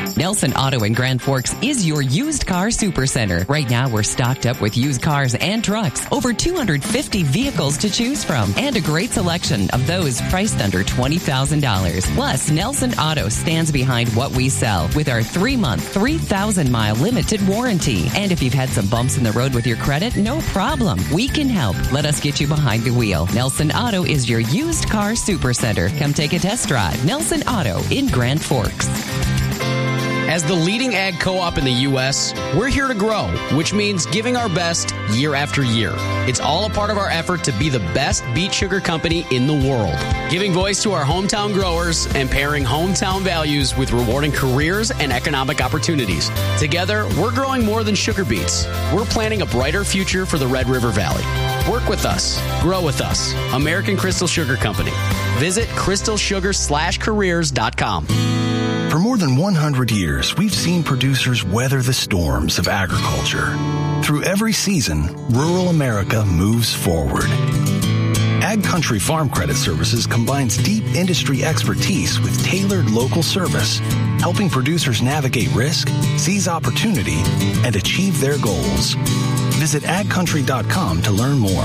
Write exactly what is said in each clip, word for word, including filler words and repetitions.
Nelson Auto in Grand Forks is your used car supercenter. Right now, we're stocked up with used cars and trucks. Over two hundred fifty vehicles to choose from and a great selection of those priced under twenty thousand dollars. Plus, Nelson Auto stands behind what we sell with our three-month, three thousand mile limited warranty. And if you've had some bumps in the road with your credit, no problem. We can help. Let us get you behind the wheel. Nelson Auto is your used car supercenter. Come take a test drive. Nelson Auto in Grand Forks. As the leading ag co-op in the U S, we're here to grow, which means giving our best year after year. It's all a part of our effort to be the best beet sugar company in the world. Giving voice to our hometown growers and pairing hometown values with rewarding careers and economic opportunities. Together, we're growing more than sugar beets. We're planning a brighter future for the Red River Valley. Work with us. Grow with us. American Crystal Sugar Company. Visit crystal sugar slash careers dot com. For more than one hundred years, we've seen producers weather the storms of agriculture. Through every season, rural America moves forward. Ag Country Farm Credit Services combines deep industry expertise with tailored local service, helping producers navigate risk, seize opportunity, and achieve their goals. Visit ag country dot com to learn more.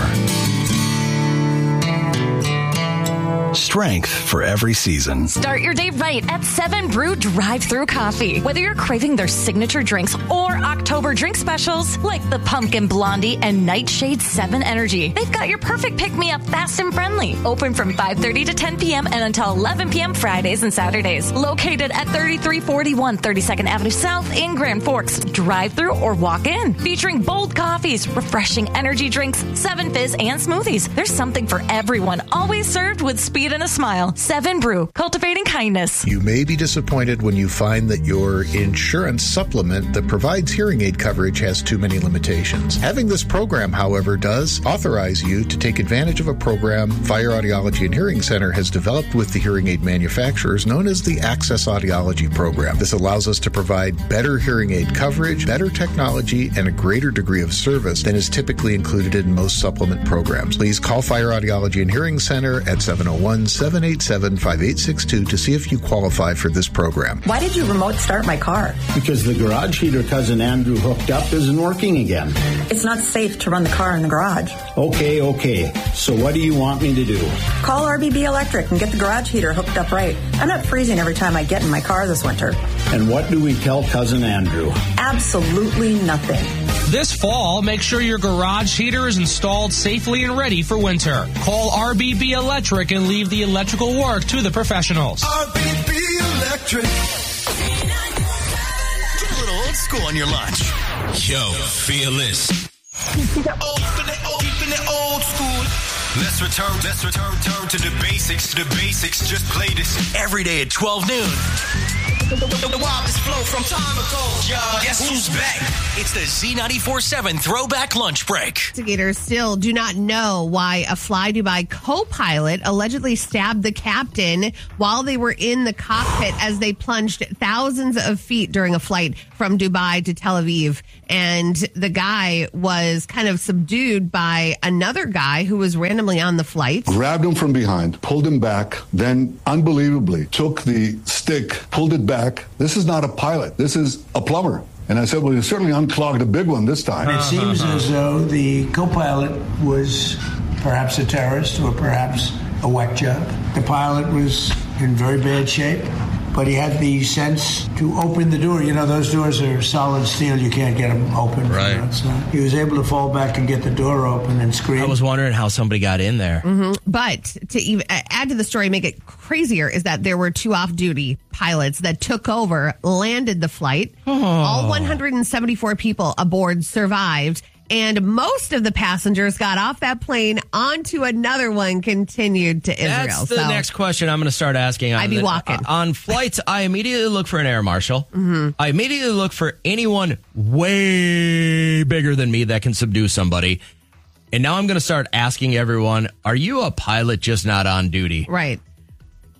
Strength for every season. Start your day right at seven Brew Drive-Thru Coffee. Whether you're craving their signature drinks or October drink specials like the Pumpkin Blondie and Nightshade seven Energy, they've got your perfect pick-me-up fast and friendly. Open from five thirty to ten p.m. and until eleven p.m. Fridays and Saturdays. Located at thirty-three forty-one thirty-second Avenue South in Grand Forks. Drive-thru or walk in. Featuring bold coffees, refreshing energy drinks, seven fizz, and smoothies. There's something for everyone. Always served with speed and a smile. Seven Brew, cultivating kindness. You may be disappointed when you find that your insurance supplement that provides hearing aid coverage has too many limitations. Having this program, however, does authorize you to take advantage of a program Fire Audiology and Hearing Center has developed with the hearing aid manufacturers known as the Access Audiology Program. This allows us to provide better hearing aid coverage, better technology, and a greater degree of service than is typically included in most supplement programs. Please call Fire Audiology and Hearing Center at seven oh one, seven eight seven, five eight six two to see if you qualify for this program. Why did you remote start my car? Because the garage heater Cousin Andrew hooked up isn't working again. It's not safe to run the car in the garage. Okay, okay. So what do you want me to do? Call R B B Electric and get the garage heater hooked up right. I'm not freezing every time I get in my car this winter. And what do we tell Cousin Andrew? Absolutely nothing. This fall, make sure your garage heater is installed safely and ready for winter. Call R B B Electric and leave the electrical work to the professionals. R B B Electric. Get a little old school on your lunch. Yo, feel this. Keeping it old school. Let's return, let's return, turn to the basics, the basics. Just play this every day at twelve noon. The, the, the, the wildest flow from time ago. Yeah, guess who's back? It's the Z ninety-four point seven Throwback Lunch Break. Investigators still do not know why a Fly Dubai co-pilot allegedly stabbed the captain while they were in the cockpit as they plunged thousands of feet during a flight from Dubai to Tel Aviv. And the guy was kind of subdued by another guy who was randomly on the flight. Grabbed him from behind, pulled him back, then unbelievably took the stick, pulled it back. This is not a pilot. This is a plumber. And I said, well, you certainly unclogged a big one this time. It seems as though the co-pilot was perhaps a terrorist or perhaps a whack job. The pilot was in very bad shape, but he had the sense to open the door. You know, those doors are solid steel. You can't get them open. Right. You know, so he was able to fall back and get the door open and scream. I was wondering how somebody got in there. Mm-hmm. But to even add to the story, make it crazier, is that there were two off-duty pilots that took over, landed the flight. Oh. All one hundred seventy-four people aboard survived. And most of the passengers got off that plane onto another one, continued to Israel. That's the so, next question I'm going to start asking. On I'd be the, walking. Uh, on flights, I immediately look for an air marshal. Mm-hmm. I immediately look for anyone way bigger than me that can subdue somebody. And now I'm going to start asking everyone, are you a pilot just not on duty? Right.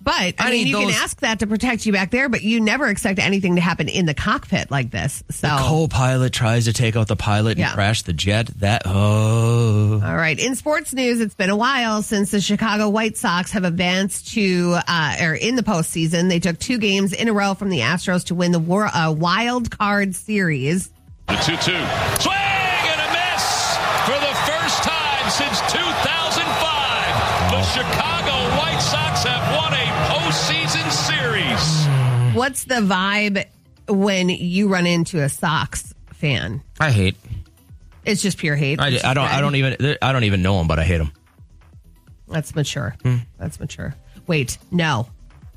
But, I, I mean, need you those- can ask that to protect you back there, but you never expect anything to happen in the cockpit like this. So, The co-pilot tries to take out the pilot Yeah. and crash the jet. That, oh. All right. In sports news, it's been a while since the Chicago White Sox have advanced to, uh, or in the postseason. They took two games in a row from the Astros to win the war, uh, wild card series. The two two. Swing and a miss for the first time since two thousand five. The Chicago White Sox have won a postseason series. What's the vibe when you run into a Sox fan? I hate. It's just pure hate. I, I don't. I don't even. I don't even know him, but I hate him. That's mature. Hmm. That's mature. Wait, no.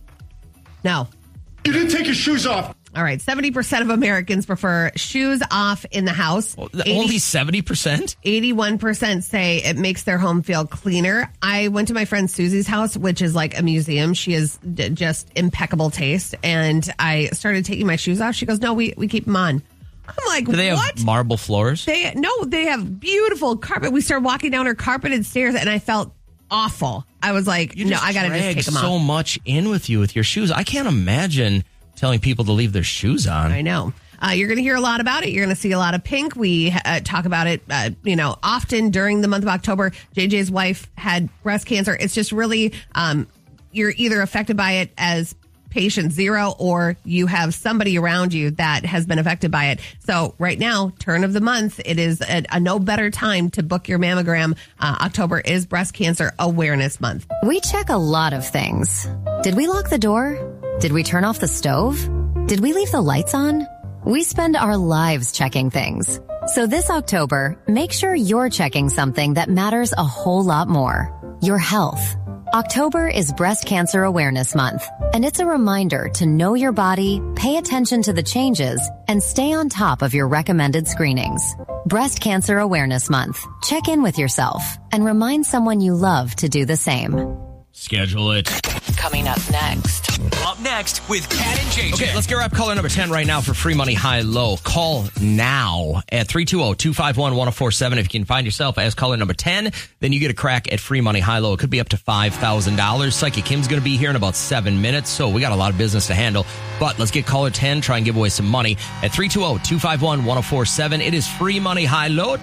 No. You didn't take your shoes off. All right. seventy percent of Americans prefer shoes off in the house. Only seventy percent? eighty-one percent say it makes their home feel cleaner. I went to my friend Susie's house, which is like a museum. She has d- just impeccable taste. And I started taking my shoes off. She goes, no, we, we keep them on. I'm like, Do they what? have marble floors? They no, they have beautiful carpet. We started walking down her carpeted stairs, and I felt awful. I was like, You no, just I got to just drag take them so off. much in with you with your shoes. I can't imagine telling people to leave their shoes on. I know. Uh, you're going to hear a lot about it. You're going to see a lot of pink. We uh, talk about it, uh, you know, often during the month of October. J J's wife had breast cancer. It's just really, um, you're either affected by it as patient zero, or you have somebody around you that has been affected by it. So right now, turn of the month, it is a, a no better time to book your mammogram. Uh, October is Breast Cancer Awareness Month. We check a lot of things. Did we lock the door? Did we turn off the stove? Did we leave the lights on? We spend our lives checking things. So this October, make sure you're checking something that matters a whole lot more. Your health. October is Breast Cancer Awareness Month, and it's a reminder to know your body, pay attention to the changes, and stay on top of your recommended screenings. Breast Cancer Awareness Month. Check in with yourself and remind someone you love to do the same. Schedule it. Coming up next. Up next with Cat and J J. Okay, let's get up caller number ten right now for free money high low. Call now at three two zero, two five one, one zero four seven. If you can find yourself as caller number ten, then you get a crack at free money high low. It could be up to five thousand dollars. Psychic Kim's going to be here in about seven minutes, so we got a lot of business to handle. But let's get caller ten, try and give away some money at three two zero, two five one, one zero four seven. It is free money high low.